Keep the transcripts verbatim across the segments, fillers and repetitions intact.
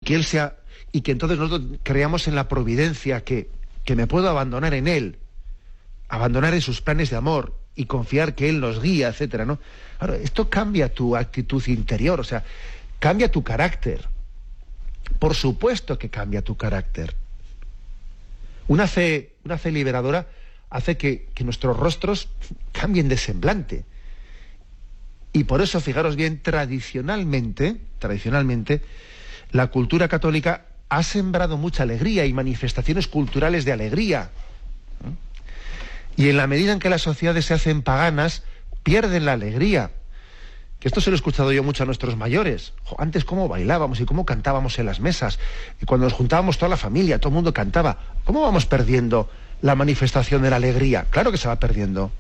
que Él sea, y que entonces nosotros creamos en la providencia, que, que me puedo abandonar en Él, abandonar en sus planes de amor y confiar que Él nos guía, etcétera, ¿no? Claro, esto cambia tu actitud interior, o sea, cambia tu carácter. Por supuesto que cambia tu carácter. Una fe, una fe liberadora hace que, que nuestros rostros cambien de semblante. Y por eso, fijaros bien, tradicionalmente, tradicionalmente, la cultura católica ha sembrado mucha alegría y manifestaciones culturales de alegría. Y en la medida en que las sociedades se hacen paganas, pierden la alegría. Que esto se lo he escuchado yo mucho a nuestros mayores. Jo, antes cómo bailábamos y cómo cantábamos en las mesas. Y cuando nos juntábamos toda la familia, todo el mundo cantaba. ¿Cómo vamos perdiendo la manifestación de la alegría? Claro que se va perdiendo.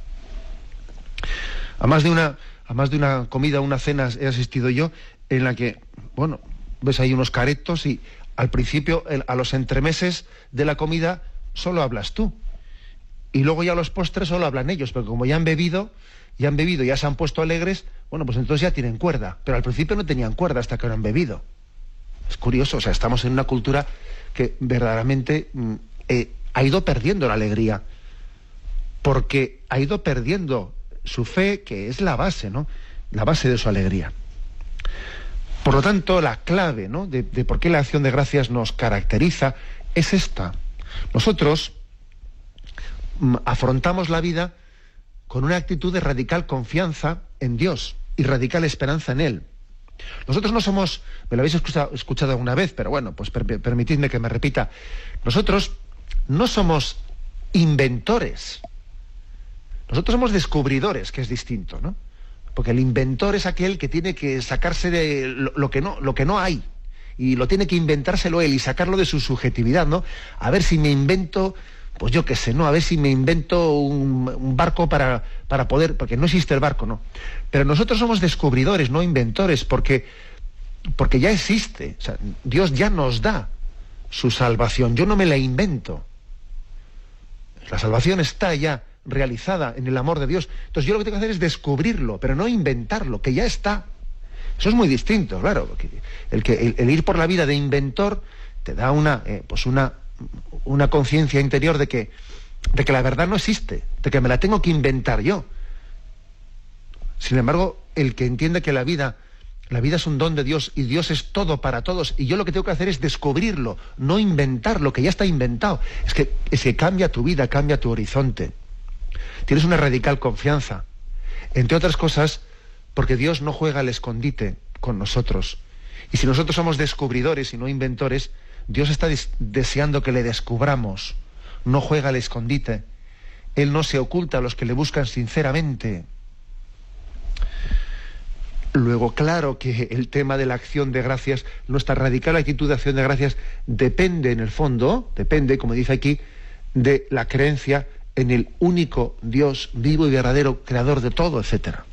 A más de una, a más de una comida, una cena he asistido yo, en la que, bueno, ves ahí unos caretos y al principio, el, a los entremeses de la comida, solo hablas tú. Y luego ya a los postres solo hablan ellos, pero como ya han bebido, ya han bebido, ya se han puesto alegres, bueno, pues entonces ya tienen cuerda. Pero al principio no tenían cuerda hasta que no han bebido. Es curioso, o sea, estamos en una cultura que verdaderamente eh, ha ido perdiendo la alegría, porque ha ido perdiendo su fe, que es la base, ¿no? La base de su alegría. Por lo tanto, la clave, ¿no?, de, de por qué la acción de gracias nos caracteriza es esta. Nosotros mm, afrontamos la vida con una actitud de radical confianza en Dios y radical esperanza en Él. Nosotros no somos, me lo habéis escuchado, escuchado alguna vez, pero bueno, pues per, permitidme que me repita. Nosotros no somos inventores. Nosotros somos descubridores, que es distinto, ¿no? Porque el inventor es aquel que tiene que sacarse de lo, lo que no, lo que no hay. Y lo tiene que inventárselo él y sacarlo de su subjetividad, ¿no? A ver si me invento, pues yo qué sé, ¿no? A ver si me invento un, un barco para, para poder, porque no existe el barco, ¿no? Pero nosotros somos descubridores, no inventores, porque, porque ya existe. O sea, Dios ya nos da su salvación. Yo no me la invento. La salvación está ya realizada en el amor de Dios. Entonces yo lo que tengo que hacer es descubrirlo, pero no inventarlo, que ya está. Eso es muy distinto, claro. Porque el, que, el, el ir por la vida de inventor te da una, eh, pues una, una conciencia interior de que, de que la verdad no existe, de que me la tengo que inventar yo. Sin embargo, el que entiende que la vida, la vida es un don de Dios y Dios es todo para todos, y yo lo que tengo que hacer es descubrirlo, no inventarlo, que ya está inventado. Es que, es que cambia tu vida, cambia tu horizonte. Tienes una radical confianza, entre otras cosas, porque Dios no juega al escondite con nosotros. Y si nosotros somos descubridores y no inventores, Dios está des- deseando que le descubramos. No juega al escondite. Él no se oculta a los que le buscan sinceramente. Luego, claro que el tema de la acción de gracias, nuestra radical actitud de acción de gracias, depende en el fondo, depende, como dice aquí, de la creencia en el único Dios vivo y verdadero, creador de todo, etcétera.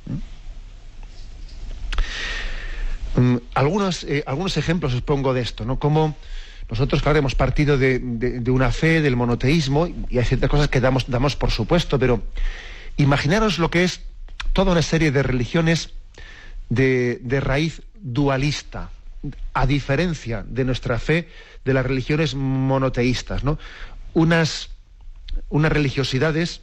¿Mm? Algunos, eh, algunos ejemplos os pongo de esto, ¿no? Como nosotros, claro, hemos partido de, de, de una fe, del monoteísmo, y hay ciertas cosas que damos, damos por supuesto, pero imaginaros lo que es toda una serie de religiones de, de raíz dualista, a diferencia de nuestra fe de las religiones monoteístas, ¿no? Unas unas religiosidades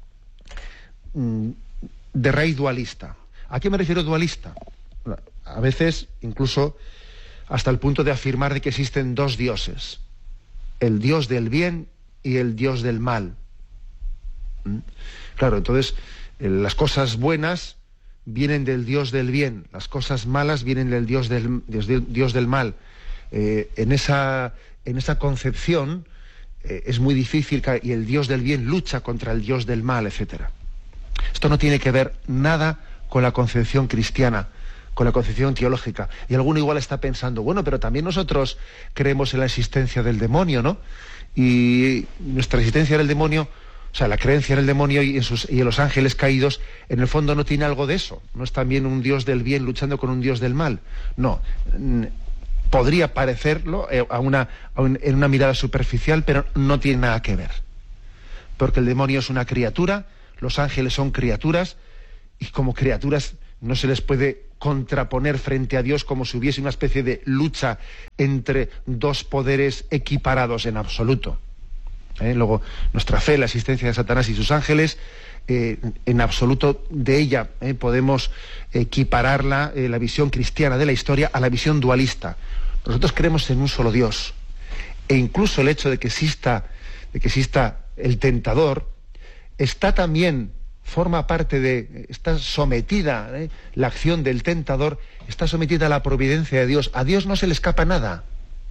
de raíz dualista. ¿A qué me refiero dualista? A veces, incluso, hasta el punto de afirmar de que existen dos dioses. El Dios del bien y el Dios del mal. ¿Mm? Claro, entonces, las cosas buenas vienen del Dios del bien, las cosas malas vienen del Dios del, Dios del mal. Eh, en esa, en esa concepción, Eh, es muy difícil, y el Dios del bien lucha contra el Dios del mal, etcétera. Esto no tiene que ver nada con la concepción cristiana, con la concepción teológica. Y alguno igual está pensando, bueno, pero también nosotros creemos en la existencia del demonio, ¿no? Y nuestra existencia del demonio, o sea, la creencia en el demonio y en, sus, y en los ángeles caídos, en el fondo no tiene algo de eso. No es también un Dios del bien luchando con un Dios del mal. No. Podría parecerlo a una, a un, en una mirada superficial, pero no tiene nada que ver. Porque el demonio es una criatura, los ángeles son criaturas, y como criaturas no se les puede contraponer frente a Dios como si hubiese una especie de lucha entre dos poderes equiparados en absoluto. ¿Eh? Luego, nuestra fe, la existencia de Satanás y sus ángeles, eh, en absoluto de ella eh, podemos equipararla, eh, la visión cristiana de la historia, a la visión dualista. Nosotros creemos en un solo Dios, e incluso el hecho de que exista, de que exista el tentador, está también, forma parte de, está sometida, eh, la acción del tentador, está sometida a la providencia de Dios. A Dios no se le escapa nada.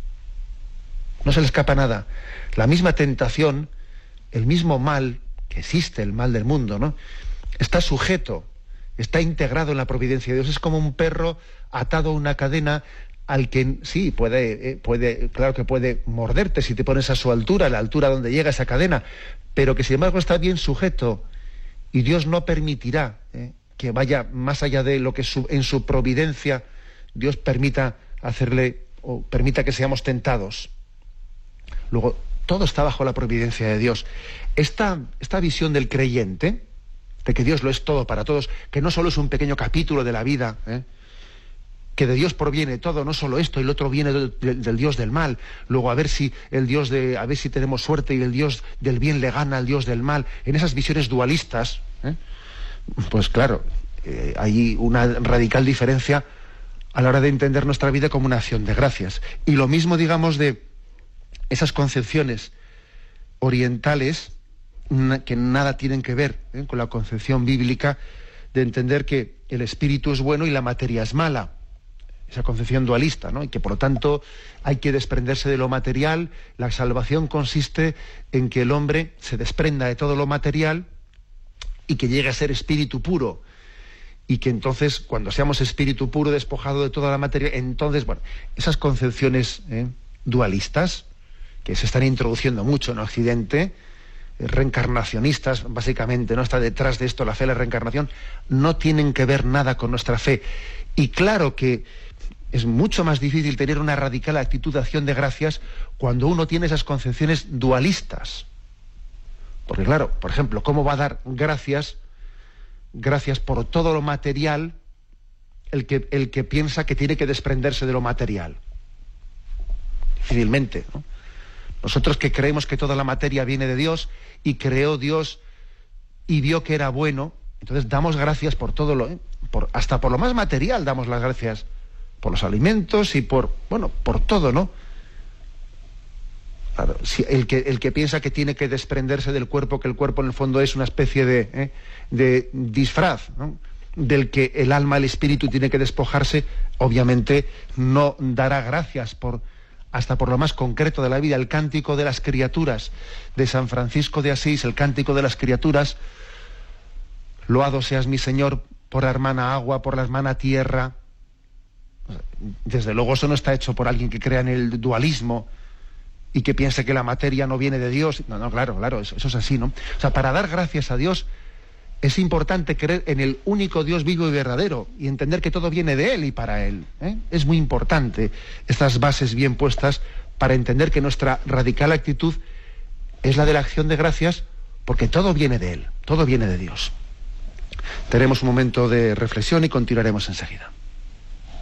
No se le escapa nada. La misma tentación, el mismo mal, que existe, el mal del mundo, ¿no?, está sujeto, está integrado en la providencia de Dios. Es como un perro atado a una cadena al que sí, puede, eh, puede, claro que puede morderte si te pones a su altura, a la altura donde llega esa cadena, pero que sin embargo está bien sujeto, y Dios no permitirá eh, que vaya más allá de lo que su, en su providencia Dios permita hacerle, o permita que seamos tentados. Luego, todo está bajo la providencia de Dios. Esta, esta visión del creyente, de que Dios lo es todo para todos, que no solo es un pequeño capítulo de la vida, ¿eh? que de Dios proviene todo, no solo esto, el otro viene de, de, del Dios del mal. Luego a ver si el Dios de, a ver si tenemos suerte y el Dios del bien le gana al Dios del mal. En esas visiones dualistas, ¿eh? pues claro, eh, hay una radical diferencia a la hora de entender nuestra vida como una acción de gracias. Y lo mismo, digamos, de esas concepciones orientales que nada tienen que ver ¿eh? con la concepción bíblica de entender que el espíritu es bueno y la materia es mala. Esa concepción dualista, ¿no? Y que por lo tanto hay que desprenderse de lo material. La salvación consiste en que el hombre se desprenda de todo lo material y que llegue a ser espíritu puro. Y que entonces, cuando seamos espíritu puro, despojado de toda la materia, entonces, bueno, esas concepciones ¿eh? dualistas, que se están introduciendo mucho en Occidente, eh, reencarnacionistas, básicamente, ¿no? Está detrás de esto la fe, la reencarnación, no tienen que ver nada con nuestra fe. Y claro que es mucho más difícil tener una radical actitud de acción de gracias cuando uno tiene esas concepciones dualistas. Porque claro, por ejemplo, ¿cómo va a dar gracias, gracias por todo lo material el que, el que piensa que tiene que desprenderse de lo material? Difícilmente, ¿no? Nosotros que creemos que toda la materia viene de Dios y creó Dios y vio que era bueno, entonces damos gracias por todo lo, ¿eh? por, hasta por lo más material damos las gracias, por los alimentos y por, bueno, por todo, ¿no? Claro, si el que, el que piensa que tiene que desprenderse del cuerpo, que el cuerpo en el fondo es una especie de, ¿eh? de disfraz, ¿no? del que el alma, el espíritu tiene que despojarse, obviamente no dará gracias por hasta por lo más concreto de la vida. El cántico de las criaturas de San Francisco de Asís, el cántico de las criaturas: loado seas mi Señor por la hermana agua, por la hermana tierra. Desde luego eso no está hecho por alguien que crea en el dualismo y que piense que la materia no viene de Dios. No, no, claro, claro, eso, eso es así, ¿no? O sea, para dar gracias a Dios es importante creer en el único Dios vivo y verdadero y entender que todo viene de Él y para Él, ¿eh? Es muy importante estas bases bien puestas para entender que nuestra radical actitud es la de la acción de gracias, porque todo viene de Él, todo viene de Dios. Tenemos un momento de reflexión y continuaremos enseguida.